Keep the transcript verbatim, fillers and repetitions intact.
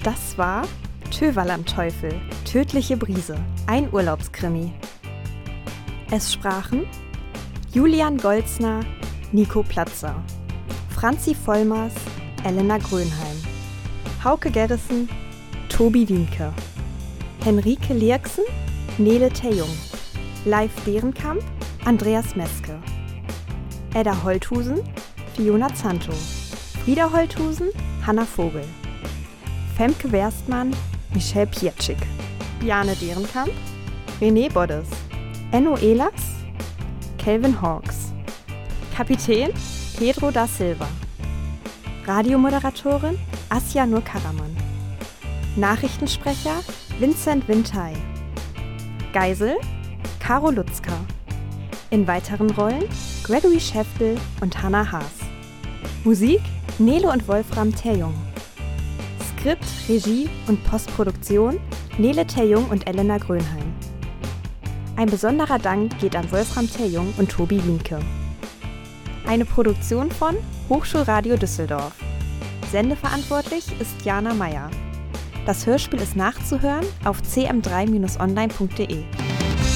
Das war Töverl am Teufel, tödliche Brise, ein Urlaubskrimi. Es sprachen Julian Golzner, Nico Platzer, Franzi Vollmers, Elena Grönheim, Hauke Gerrissen, Tobi Wienke, Henrike Lierksen, Nele Terjung, Leif Derenkamp, Andreas Meske, Edda Holthusen, Fiona Zanto, Frieda Holthusen, Hanna Vogel, Femke Werstmann, Michelle Pietschik, Jane Derenkamp, René Boddes, Enno Ehlers, Kelvin Hawks, Kapitän Pedro da Silva, Radiomoderatorin Asja Nur Karaman, Nachrichtensprecher Vincent Wintey, Geisel Caro Lutzka, in weiteren Rollen Gregory Schäftel und Hannah Haas, Musik Nele und Wolfram Terjung, Skript, Regie und Postproduktion Nele Terjung und Elena Grönheim. Ein besonderer Dank geht an Wolfram Terjung und Tobi Wienke. Eine Produktion von Hochschulradio Düsseldorf. Sendeverantwortlich ist Jana Meyer. Das Hörspiel ist nachzuhören auf c m drei Bindestrich online punkt de.